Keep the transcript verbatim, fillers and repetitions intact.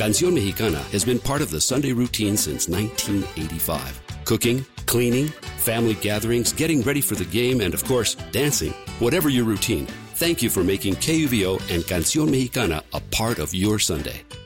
Canción Mexicana has been part of the Sunday routine since nineteen eighty-five. Cooking, cleaning, family gatherings, getting ready for the game, and of course, dancing. Whatever your routine, thank you for making K U V O and Canción Mexicana a part of your Sunday.